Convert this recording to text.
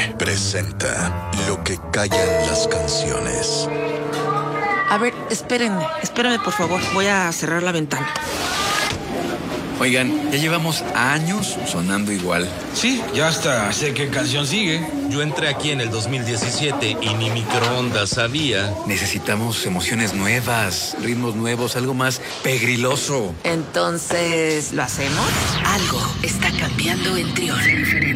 presenta Lo que callan las canciones. A ver, espérenme por favor. Voy a cerrar la ventana. Oigan, ya llevamos años sonando igual. Sí, ya hasta sé qué canción sigue. Yo entré aquí en el 2017 y ni microondas sabía. Necesitamos emociones nuevas, ritmos nuevos, algo más pegriloso. Entonces, ¿lo hacemos? Algo está cambiando en Trión.